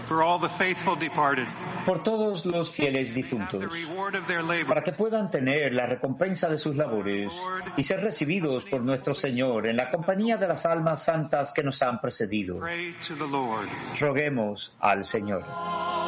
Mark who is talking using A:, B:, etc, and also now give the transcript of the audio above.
A: for all the faithful departed,
B: por todos los fieles difuntos, para que puedan tener la recompensa de sus labores y ser recibidos por nuestro Señor en la compañía de las almas santas que nos han precedido. Roguemos al Señor.